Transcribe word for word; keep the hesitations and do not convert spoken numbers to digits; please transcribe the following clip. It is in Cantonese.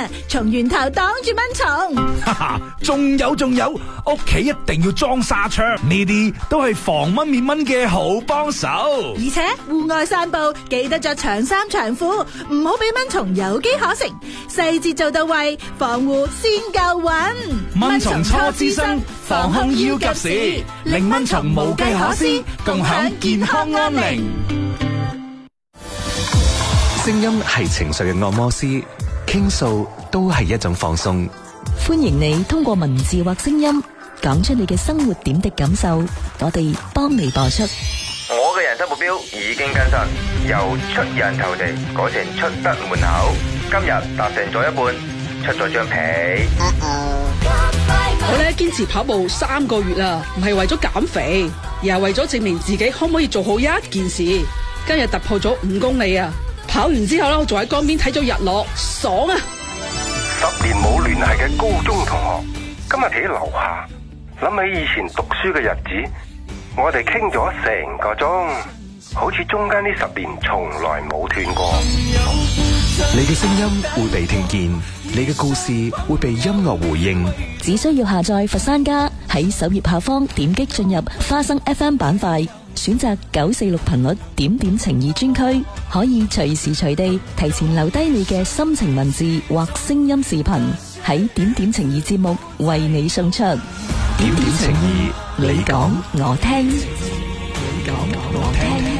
啊，從源頭擋住蚊蟲。 哈哈，仲有仲有，屋企一定要裝紗窗，呢啲都係防蚊滅蚊嘅好幫手。 而且戶外散步記得着長衫長褲，唔好俾蚊蟲有機可乘，細節做到位，防護先夠穩。 蚊蟲初滋生，防控要及時，令蚊蟲無計可施，共享健康安寧。 聲音係情緒嘅按摩師，傾訴都係一種放鬆。 歡迎你通過文字或聲音講出你嘅生活點滴感受，我哋幫你播出。 我嘅人生目標已經更新，由出人頭地改成出得門口，今日達成咗一半，出咗張皮。 我咧堅持跑步三個月啦，唔係為咗減肥，而係為咗證明自己可唔可以做好一件事。今日突破咗五公里啊！跑完之後咧，我仲喺江邊睇咗日落，爽啊！ 十年冇聯繫嘅高中同學，今日企喺樓下，諗起以前讀書嘅日子，我哋傾咗成個鐘，好似中間呢十年從來冇斷過。 你嘅聲音會被聽見，你嘅故事會被音樂回應。 只需要下載佛山家，喺首頁下方點擊進入花生 F M 板塊，選擇九四六頻率點點情意專區，可以隨時隨地提前留低你嘅心情文字或聲音視頻，喺點點情意節目為你送出。 點點情意，你講我聽，你講我聽。